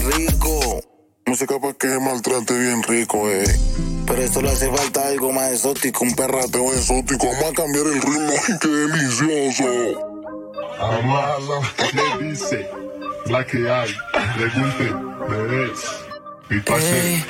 rico. Música pa' que maltrate bien rico, Pero esto le hace falta algo más exótico. Un perrateo exótico. Vamos a cambiar el ritmo. ¡Ay, qué delicioso! Amala, le dice la que hay, pregunte, bebés. Y pase.